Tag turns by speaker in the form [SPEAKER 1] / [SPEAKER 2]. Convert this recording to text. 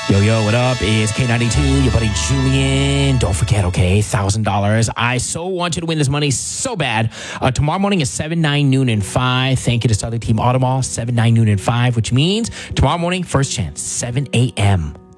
[SPEAKER 1] Yo, yo, what up? It's K92, your buddy Julian. Don't forget, okay, $1,000. I so want you to win this money so bad. Tomorrow morning is 7, 9, noon, and 5. Thank you to Southern Team Automall, 7, 9, noon, and 5, which means tomorrow morning, first chance, 7 a.m.